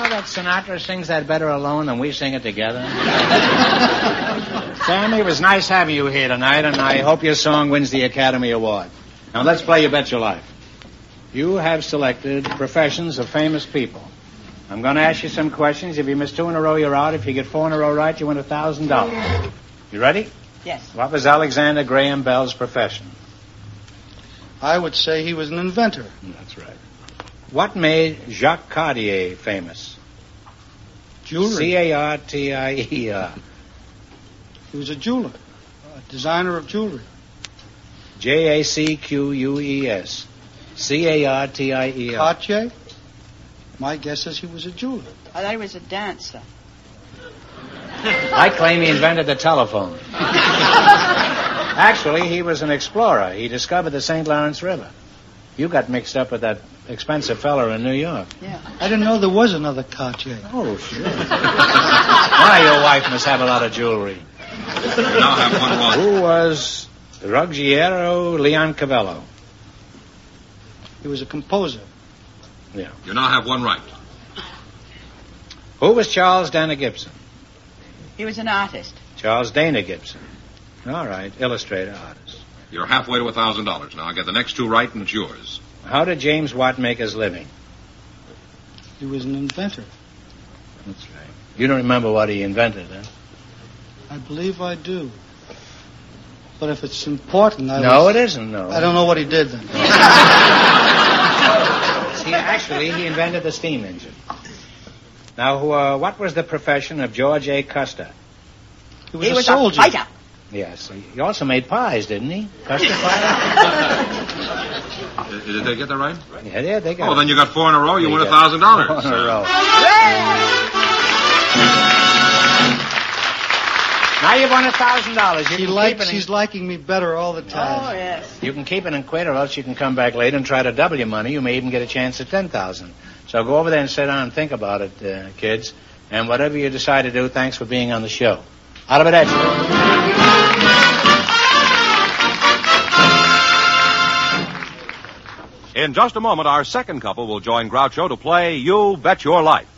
know that Sinatra sings that better alone than we sing it together? Sammy, it was nice having you here tonight, and I hope your song wins the Academy Award. Now, let's play You Bet Your Life. You have selected professions of famous people. I'm going to ask you some questions. If you miss 2 in a row, you're out. If you get 4 in a row right, you win $1,000. You ready? Yes. What was Alexander Graham Bell's profession? I would say he was an inventor. That's right. What made Jacques Cartier famous? Jewelry. Cartier. He was a jeweler, a designer of jewelry. Jacques. Cartier. Cartier? My guess is he was a jeweler. I thought he was a dancer. I claim he invented the telephone. Actually, he was an explorer. He discovered the St. Lawrence River. You got mixed up with that expensive fellow in New York. Yeah. I didn't know there was another Cartier. Oh, sure. Why, your wife must have a lot of jewelry. Now have one wrong. Who was Ruggiero Leoncavallo? He was a composer. Yeah. You now have one right. Who was Charles Dana Gibson? He was an artist. Charles Dana Gibson. All right, illustrator, artist. You're halfway to $1,000. Now I'll get the next 2 right and it's yours. How did James Watt make his living? He was an inventor. That's right. You don't remember what he invented, huh? I believe I do. But if it's important, No, it isn't, no. I don't know what he did then. See, actually, he invented the steam engine. Now, what was the profession of George A. Custer? He was a soldier. A fighter. Yes. He also made pies, didn't he? Custer pie? Did they get that right? Yeah, they got Oh, it. then you got 4 in a row. You win got $1,000. 4 in a row. Now you've won $1,000. She's liking me better all the time. Oh, yes. You can keep it and quit, or else you can come back later and try to double your money. You may even get a chance at $10,000. So go over there and sit down and think about it, kids. And whatever you decide to do, thanks for being on the show. Out of it, Edge. In just a moment, our second couple will join Groucho to play You Bet Your Life.